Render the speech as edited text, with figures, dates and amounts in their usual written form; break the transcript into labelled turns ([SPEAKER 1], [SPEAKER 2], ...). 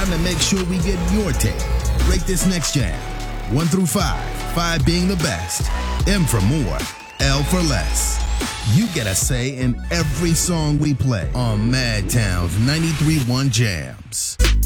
[SPEAKER 1] time to make sure we get your take. Rate this next jam. 1 through 5. 5 being the best. M for more. L for less. You get a say in every song we play on Madtown's 93.1 Jams.